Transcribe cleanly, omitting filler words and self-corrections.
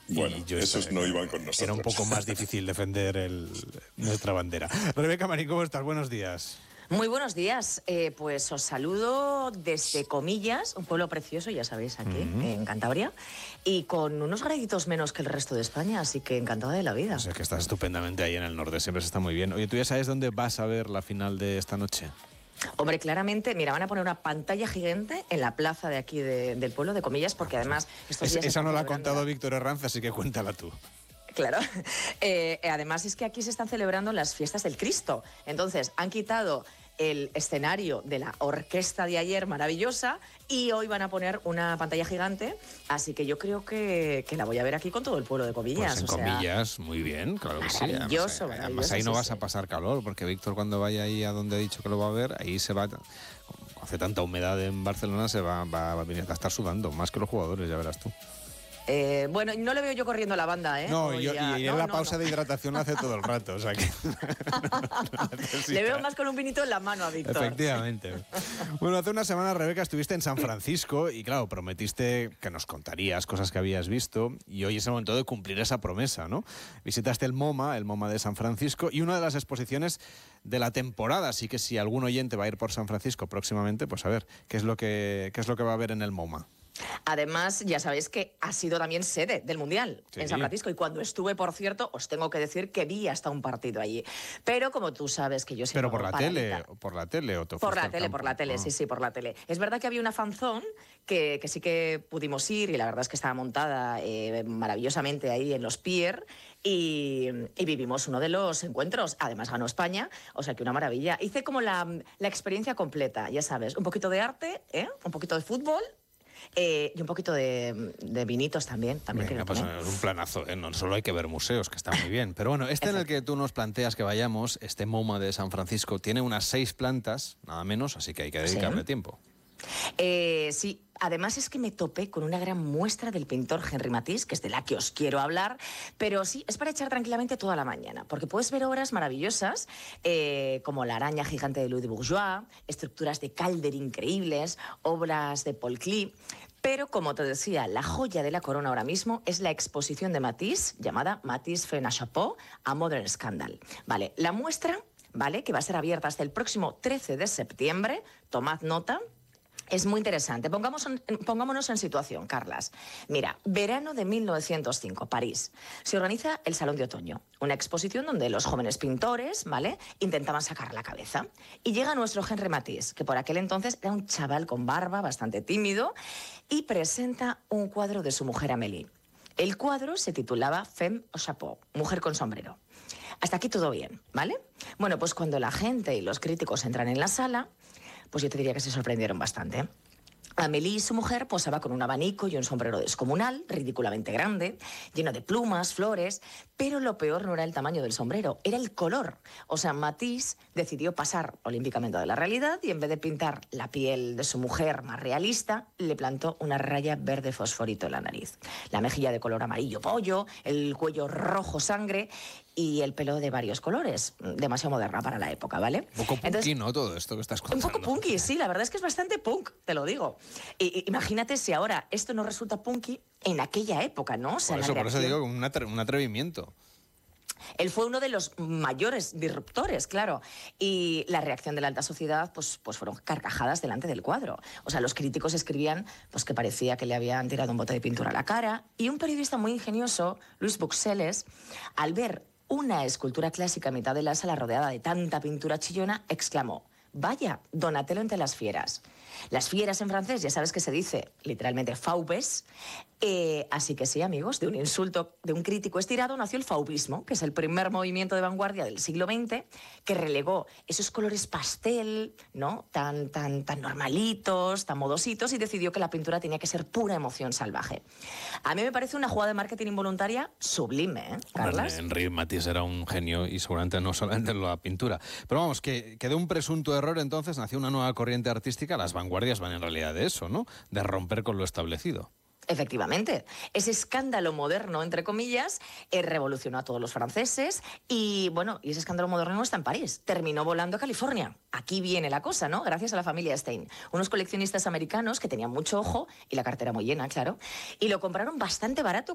Bueno, esos no iban con nosotros. Era un poco más difícil defender nuestra bandera. Rebeca Marín, ¿cómo estás? Buenos días. Muy buenos días, pues os saludo desde Comillas, un pueblo precioso, ya sabéis, aquí en Cantabria, y con unos graditos menos que el resto de España, así que encantada de la vida. O sea, que estás estupendamente ahí en el norte, siempre se está muy bien. Oye, ¿tú ya sabes dónde vas a ver la final de esta noche? Hombre, claramente, mira, van a poner una pantalla gigante en la plaza de aquí del pueblo de Comillas, porque además estos días... Esa no la ha contado Víctor Herranz, así que cuéntala tú. Claro. Además es que aquí se están celebrando las fiestas del Cristo. Entonces, han quitado el escenario de la orquesta de ayer maravillosa y hoy van a poner una pantalla gigante, así que yo creo que la voy a ver aquí con todo el pueblo de Comillas. Pues en Comillas, muy bien, claro que sí. Maravilloso, además ahí no vas a pasar calor, porque Víctor cuando vaya ahí a donde ha dicho que lo va a ver, ahí se va... Hace tanta humedad en Barcelona, va a venir a estar sudando, más que los jugadores, ya verás tú. Bueno, no le veo yo corriendo a la banda, ¿eh? No, y en la pausa de hidratación hace todo el rato, o sea que... Le veo más con un vinito en la mano a Víctor. Efectivamente. Bueno, hace una semana, Rebeca, estuviste en San Francisco y, claro, prometiste que nos contarías cosas que habías visto y hoy es el momento de cumplir esa promesa, ¿no? Visitaste el MoMA de San Francisco y una de las exposiciones de la temporada, así que si algún oyente va a ir por San Francisco próximamente, pues a ver, ¿qué es lo que va a haber en el MoMA? Además, ya sabéis que ha sido también sede del Mundial en San Francisco y cuando estuve, por cierto, os tengo que decir que vi hasta un partido allí. Pero como tú sabes que yo siempre... ¿Pero por la tele o te Por la tele, sí, por la tele. Es verdad que había una fanzón que sí que pudimos ir y la verdad es que estaba montada maravillosamente ahí en los pier y vivimos uno de los encuentros. Además ganó España, o sea que una maravilla. Hice como la experiencia completa, ya sabes, un poquito de arte, un poquito de fútbol, y un poquito de vinitos también. Venga, pues es un planazo, no solo hay que ver museos, que está muy bien. Pero bueno, en el que tú nos planteas que vayamos, este MoMA de San Francisco, tiene unas 6 plantas, nada menos, así que hay que dedicarle tiempo. Sí, además es que me topé con una gran muestra del pintor Henri Matisse, que es de la que os quiero hablar, pero sí, es para echar tranquilamente toda la mañana, porque puedes ver obras maravillosas, como la araña gigante de Louis de Bourgeois, estructuras de Calder increíbles, obras de Paul Klee, pero como te decía, la joya de la corona ahora mismo es la exposición de Matisse, llamada Matisse fait un chapeau a Modern Scandal. Vale, la muestra, ¿vale?, que va a ser abierta hasta el próximo 13 de septiembre, tomad nota. Es muy interesante. Pongámonos en situación, Carlas. Mira, verano de 1905, París. Se organiza el Salón de Otoño, una exposición donde los jóvenes pintores, ¿vale?, intentaban sacar la cabeza. Y llega nuestro Henri Matisse, que por aquel entonces era un chaval con barba, bastante tímido, y presenta un cuadro de su mujer Amélie. El cuadro se titulaba Femme au chapeau, mujer con sombrero. Hasta aquí todo bien, ¿vale? Bueno, pues cuando la gente y los críticos entran en la sala, pues yo te diría que se sorprendieron bastante. Amélie y su mujer posaba con un abanico y un sombrero descomunal, ridículamente grande, lleno de plumas, flores, pero lo peor no era el tamaño del sombrero, era el color. O sea, Matisse decidió pasar olímpicamente de la realidad y en vez de pintar la piel de su mujer más realista, le plantó una raya verde fosforito en la nariz. La mejilla de color amarillo pollo, el cuello rojo sangre y el pelo de varios colores. Demasiado moderna para la época, ¿vale? Un poco punky, ¿no?, todo esto que estás contando. Un poco punky, sí, la verdad es que es bastante punk, te lo digo. Imagínate si ahora esto no resulta punky en aquella época, ¿no? O sea, por eso digo, un atrevimiento. Él fue uno de los mayores disruptores, claro. Y la reacción de la alta sociedad, pues fueron carcajadas delante del cuadro. O sea, los críticos escribían pues que parecía que le habían tirado un bote de pintura a la cara. Y un periodista muy ingenioso, Louis Buxelles, al ver una escultura clásica a mitad de la sala rodeada de tanta pintura chillona, exclamó: «Vaya, Donatello entre las fieras». Las fieras en francés, ya sabes que se dice literalmente faubes. Así que sí, amigos, de un insulto de un crítico estirado nació el faubismo, que es el primer movimiento de vanguardia del siglo XX, que relegó esos colores pastel, ¿no?, tan normalitos, tan modositos, y decidió que la pintura tenía que ser pura emoción salvaje. A mí me parece una jugada de marketing involuntaria sublime, ¿eh, Carlas? Henri Matisse era un genio y seguramente no solamente en la pintura. Pero vamos, que de un presunto error entonces nació una nueva corriente artística. Las vanguardias van en realidad de eso, ¿no?, de romper con lo establecido. Efectivamente, ese escándalo moderno, entre comillas, revolucionó a todos los franceses y, bueno, y ese escándalo moderno no está en París, terminó volando a California. Aquí viene la cosa, ¿no?, gracias a la familia Stein, unos coleccionistas americanos que tenían mucho ojo y la cartera muy llena, claro, y lo compraron bastante barato